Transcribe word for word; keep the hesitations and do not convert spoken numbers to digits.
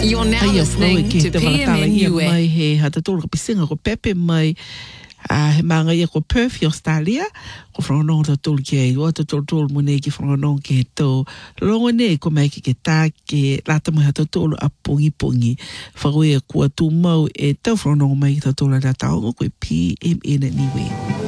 You're now listening to P M N U E. Mai he hata tolu ka pisinga ko pepe mai a he manga ia ko Perth i Australia ko whanonga ta tolu ki ai wata tolu tolu mune ki whanonga ki he tau longa nei ko mai ki ke tā ke lata mai hata tolu a pungi pungi whakoe kua tu mau e tau whanonga mai ki ta tolu a tau ko P M N U E.